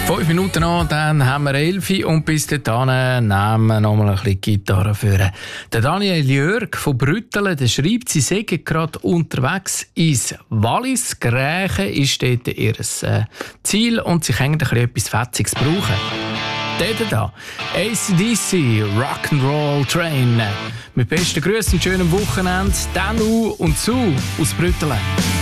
5 Minuten noch, dann haben wir 11 und bis dahin nehmen wir noch mal ein bisschen Gitarre führen. Der Daniel Jörg von Brüttelen, der schreibt, sie seien gerade unterwegs ins Wallis. Grächen ist dort ihr Ziel und sie können etwas Fetziges brauchen. Dort da, AC/DC, Rock'n'Roll Train. Mit besten Grüßen und schönen Wochenende, Danu und Sue aus Brüttelen.